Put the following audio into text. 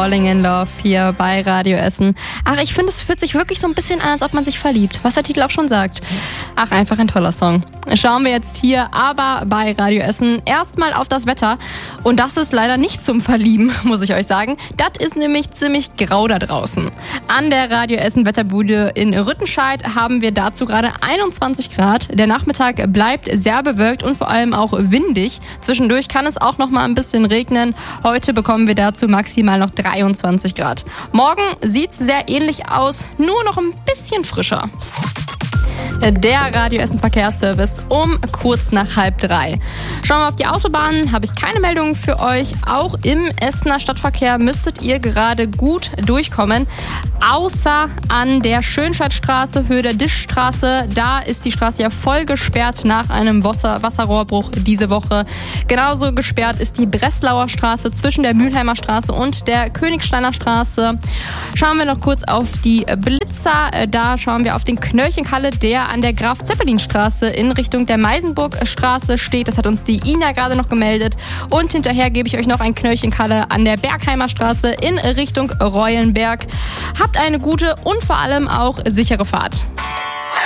Falling in Love hier bei Radio Essen. Ach, ich finde, es fühlt sich wirklich so ein bisschen an, als ob man sich verliebt, was der Titel auch schon sagt. Ach, einfach ein toller Song. Schauen wir jetzt hier aber bei Radio Essen erstmal auf das Wetter. Und das ist leider nicht zum Verlieben, muss ich euch sagen. Das ist nämlich ziemlich grau da draußen. An der Radio Essen Wetterbude in Rüttenscheid haben wir dazu gerade 21 Grad. Der Nachmittag bleibt sehr bewölkt und vor allem auch windig. Zwischendurch kann es auch noch mal ein bisschen regnen. Heute bekommen wir dazu maximal noch 23 Grad. Morgen sieht es sehr ähnlich aus, nur noch ein bisschen frischer. Der Radio Essen Verkehrsservice um kurz nach 2:30. Schauen wir auf die Autobahnen, habe ich keine Meldungen für euch. Auch im Essener Stadtverkehr müsstet ihr gerade gut durchkommen. Außer an der Schönscheidstraße, Höhe der Dischstraße. Da ist die Straße ja voll gesperrt nach einem Wasserrohrbruch diese Woche. Genauso gesperrt ist die Breslauer Straße zwischen der Mülheimer Straße und der Königsteiner Straße. Schauen wir noch kurz auf die Blitzer. Da schauen wir auf den Knöllchenkalle, der an der Graf-Zeppelin-Straße in Richtung der Meisenburg-Straße steht. Das hat uns die Ina gerade noch gemeldet. Und hinterher gebe ich euch noch ein Knöllchenkalle an der Bergheimer Straße in Richtung Reulenberg. Habt eine gute und vor allem auch sichere Fahrt.